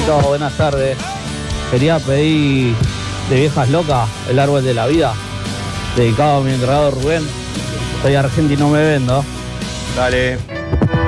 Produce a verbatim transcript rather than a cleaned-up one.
Carlitos, buenas tardes. Quería pedir de Viejas Locas El Árbol de la Vida, dedicado a mi entrenador Rubén. Soy argentino, me vendo. Dale.